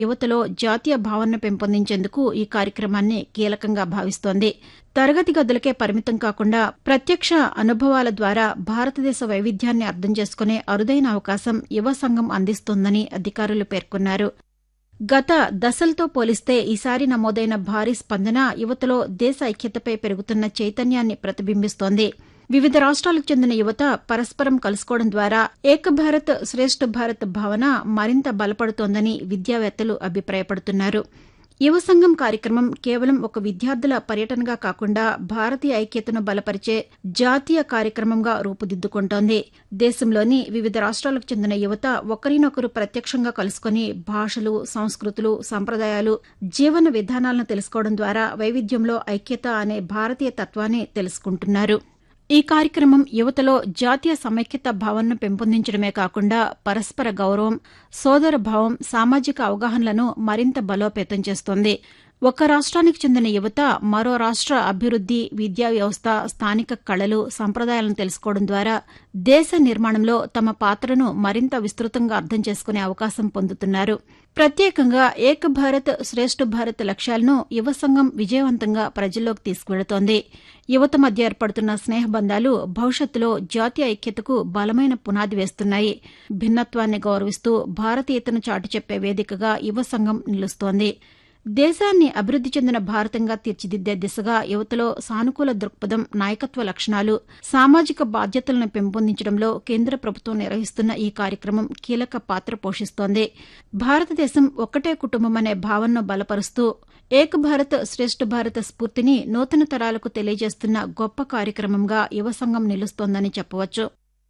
యువతలో జాతీయ భావనను పెంపొందించేందుకు ఈ కార్యక్రమాన్ని కీలకంగా భావిస్తోంది. తరగతి గదులకే పరిమితం కాకుండా ప్రత్యక్ష అనుభవాల ద్వారా భారతదేశ వైవిధ్యాన్ని అర్థం చేసుకునే అరుదైన అవకాశం యువ సంఘం అందిస్తోందని అధికారులు పేర్కొన్నారు. గత దశలతో పోలిస్తే ఈసారి నమోదైన భారీ స్పందన యువతలో దేశ ఐక్యతపై పెరుగుతున్న చైతన్యాన్ని ప్రతిబింబిస్తోంది. వివిధ రాష్ట్రాలకు చెందిన యువత పరస్పరం కలుసుకోవడం ద్వారా ఏక భారత్ శ్రేష్ఠ భారత్ భావన మరింత బలపడుతోందని విద్యావేత్తలు అభిప్రాయపడుతున్నారు. యువ సంఘం కార్యక్రమం కేవలం ఒక విద్యార్థుల పర్యటనగా కాకుండా భారతీయ ఐక్యతను బలపరిచే జాతీయ కార్యక్రమంగా రూపుదిద్దుకుంటోంది. దేశంలోని వివిధ రాష్ట్రాలకు చెందిన యువత ఒకరినొకరు ప్రత్యక్షంగా కలుసుకుని భాషలు, సంస్కృతులు, సంప్రదాయాలు, జీవన విధానాలను తెలుసుకోవడం ద్వారా వైవిధ్యంలో ఐక్యత అనే భారతీయ తత్వాన్ని తెలుసుకుంటున్నారు. ఈ కార్యక్రమం యువతలో జాతీయ సమైక్యత భావనను పెంపొందించడమే కాకుండా పరస్పర గౌరవం, సోదరభావం, సామాజిక అవగాహనలను మరింత బలోపేతం చేస్తోంది. ఒక రాష్ట్రానికి చెందిన యువత మరో రాష్ట్ర అభివృద్ది, విద్యా వ్యవస్థ, స్థానిక కళలు, సంప్రదాయాలను తెలుసుకోవడం ద్వారా దేశ నిర్మాణంలో తమ పాత్రను మరింత విస్తృతంగా అర్థం చేసుకునే అవకాశం పొందుతున్నారు. ప్రత్యేకంగా ఏక భారత్ శ్రేష్ఠ భారత్ లక్ష్యాలను యువ సంఘం విజయవంతంగా ప్రజల్లోకి తీసుకువెళుతోంది. యువత మధ్య ఏర్పడుతున్న స్నేహబంధాలు భవిష్యత్తులో జాతీయ ఐక్యతకు బలమైన పునాది వేస్తున్నాయి. భిన్నత్వాన్ని గౌరవిస్తూ భారతీయతను చాటి చెప్పే వేదికగా యువ సంఘం నిలుస్తోంది. దేశాన్ని అభివృద్ది చెందిన భారతంగా తీర్చిదిద్దే దిశగా యువతలో సానుకూల దృక్పథం, నాయకత్వ లక్షణాలు, సామాజిక బాధ్యతలను పెంపొందించడంలో కేంద్ర ప్రభుత్వం నిర్వహిస్తున్న ఈ కార్యక్రమం కీలక పాత్ర పోషిస్తోంది. భారతదేశం ఒక్కటే కుటుంబం అనే భావనను బలపరుస్తూ ఏక భారత్ శ్రేష్ఠ భారత్ స్ఫూర్తిని నూతన తరాలకు తెలియజేస్తున్న గొప్ప కార్యక్రమంగా యువ సంఘం నిలుస్తోందని చెప్పవచ్చు.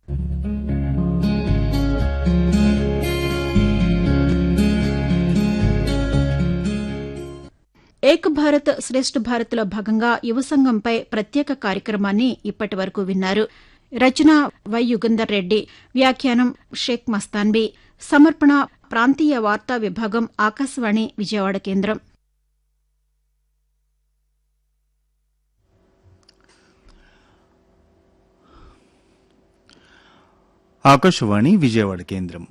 ఏక్ భారత్ శ్రేష్ఠ భారత్లో భాగంగా యువ సంఘంపై ప్రత్యేక కార్యక్రమాన్ని ఇప్పటి వరకు విన్నారు. రచన వై యుగంధర్ రెడ్డి, వ్యాఖ్యానం షేక్ మస్తాన్బీ, సమర్పణ ప్రాంతీయ వార్తా విభాగం, ఆకాశవాణి విజయవాడ కేంద్రం. ఆకాశవాణి విజయవాడ కేంద్రం.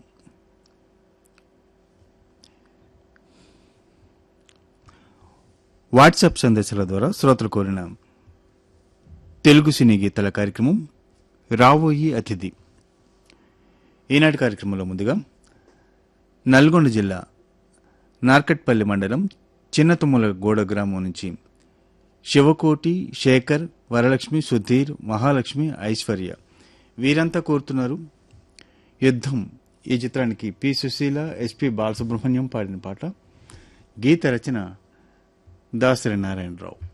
వాట్సాప్ సందేశాల ద్వారా శ్రోతలు కోరిన తెలుగు సినీ గీతాల కార్యక్రమం రావోయి అతిథి. ఈనాటి కార్యక్రమంలో ముందుగా నల్గొండ జిల్లా నార్కట్పల్లి మండలం చిన్నతుమ్మల గోడ గ్రామం నుంచి శివకోటి, శేఖర్, వరలక్ష్మి, సుధీర్, మహాలక్ష్మి, ఐశ్వర్య వీరంతా కోరుతున్నారు యుద్ధం ఈ చిత్రానికి పి సుశీల, ఎస్పి బాలసుబ్రహ్మణ్యం పాడిన పాట. గీత రచన దాసరి నారాయణరావు.